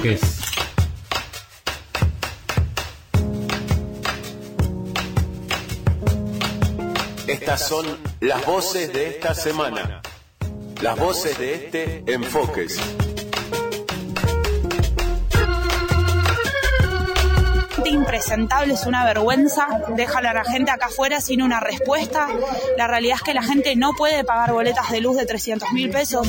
Estas son las voces de esta semana, las voces de este Enfoques. Impresentable, es una vergüenza, dejan a la gente acá afuera sin una respuesta. La realidad es que la gente no puede pagar boletas de luz de 300.000 pesos.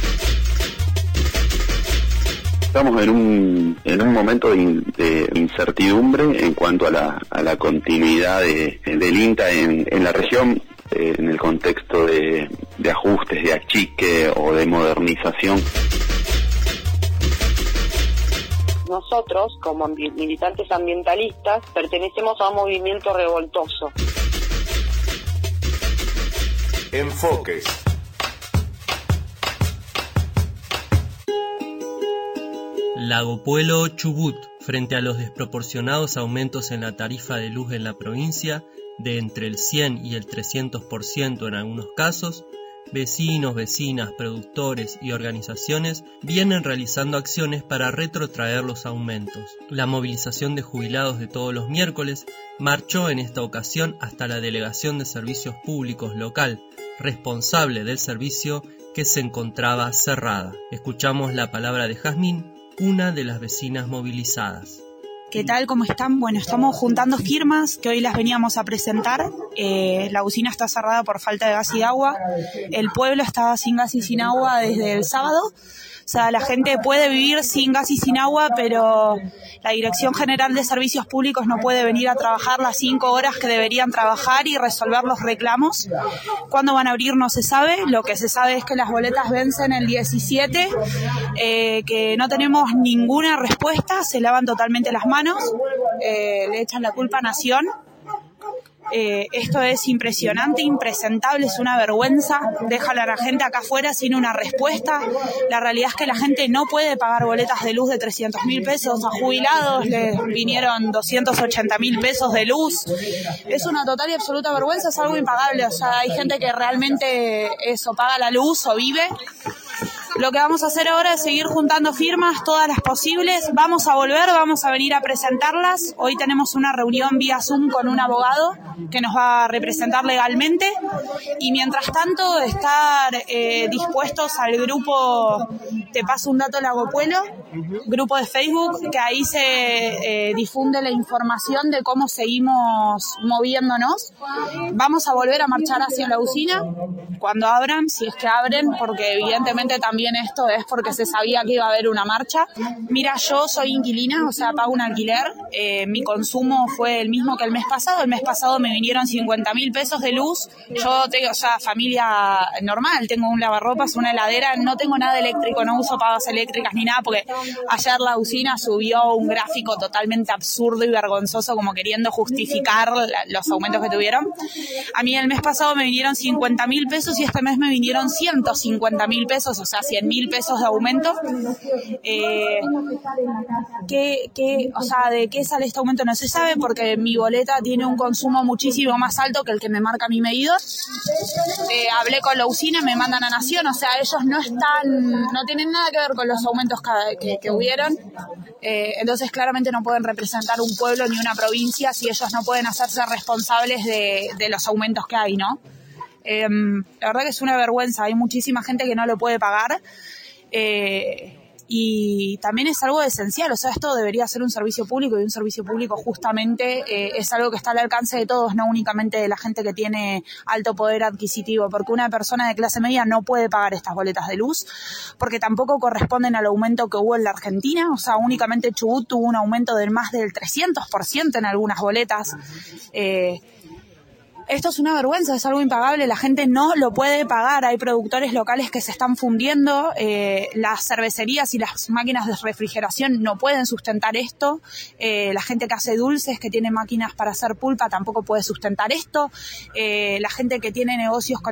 Estamos en un momento de incertidumbre en cuanto a la continuidad del INTA en la región, en el contexto de ajustes, de achique o de modernización. Nosotros, como militantes ambientalistas, pertenecemos a un movimiento revoltoso. Enfoques. Lago Puelo, Chubut, frente a los desproporcionados aumentos en la tarifa de luz en la provincia, de entre el 100 y el 300% en algunos casos, vecinos, vecinas, productores y organizaciones vienen realizando acciones para retrotraer los aumentos. La movilización de jubilados de todos los miércoles marchó en esta ocasión hasta la Delegación de Servicios Públicos local, responsable del servicio que se encontraba cerrada. Escuchamos la palabra de Jazmín, una de las vecinas movilizadas. ¿Qué tal? ¿Cómo están? Bueno, estamos juntando firmas que hoy las veníamos a presentar. La usina está cerrada por falta de gas y agua. El pueblo estaba sin gas y sin agua desde el sábado. O sea, la gente puede vivir sin gas y sin agua, pero la Dirección General de Servicios Públicos no puede venir a trabajar las 5 horas que deberían trabajar y resolver los reclamos. ¿Cuándo van a abrir? No se sabe. Lo que se sabe es que las boletas vencen el 17, que no tenemos ninguna respuesta, se lavan totalmente las manos, le echan la culpa a Nación. Esto es impresionante, impresentable, es una vergüenza, dejan a la gente acá afuera sin una respuesta. La realidad es que la gente no puede pagar boletas de luz de 300.000 pesos, a jubilados les vinieron 280.000 pesos de luz. Es una total y absoluta vergüenza, es algo impagable. O sea, hay gente que realmente eso, paga la luz o vive. Lo que vamos a hacer ahora es seguir juntando firmas, todas las posibles. Vamos a volver, vamos a venir a presentarlas. Hoy tenemos una reunión vía Zoom con un abogado que nos va a representar legalmente. Y mientras tanto, estar dispuestos al grupo, te paso un dato, Lago Puelo, grupo de Facebook, que ahí se difunde la información de cómo seguimos moviéndonos. Vamos a volver a marchar hacia la usina cuando abran, si es que abren, porque evidentemente también esto es porque se sabía que iba a haber una marcha. Mira, yo soy inquilina, o sea, pago un alquiler. Mi consumo fue el mismo que el mes pasado. El mes pasado me vinieron 50.000 pesos de luz. Yo tengo, o sea, familia normal, tengo un lavarropas, una heladera, no tengo nada eléctrico, no uso pavas eléctricas ni nada, porque ayer la usina subió un gráfico totalmente absurdo y vergonzoso, como queriendo justificar los aumentos que tuvieron. A mí el mes pasado me vinieron 50.000 pesos y este mes me vinieron 150.000 pesos, o sea, 100.000 pesos de aumento. O sea, ¿de qué sale este aumento? No se sabe, porque mi boleta tiene un consumo muchísimo más alto que el que me marca mi medidor. Hablé con la usina, me mandan a Nación, o sea, ellos no tienen nada que ver con los aumentos que hubieron. Entonces claramente no pueden representar un pueblo ni una provincia si ellos no pueden hacerse responsables de los aumentos que hay, ¿no? La verdad que es una vergüenza, hay muchísima gente que no lo puede pagar. Y también es algo esencial, o sea, esto debería ser un servicio público, y un servicio público justamente es algo que está al alcance de todos, no únicamente de la gente que tiene alto poder adquisitivo, porque una persona de clase media no puede pagar estas boletas de luz, porque tampoco corresponden al aumento que hubo en la Argentina. O sea, únicamente Chubut tuvo un aumento del más del 300% en algunas boletas. Esto es una vergüenza, es algo impagable, la gente no lo puede pagar. Hay productores locales que se están fundiendo, las cervecerías y las máquinas de refrigeración no pueden sustentar esto, la gente que hace dulces, que tiene máquinas para hacer pulpa, tampoco puede sustentar esto, la gente que tiene negocios con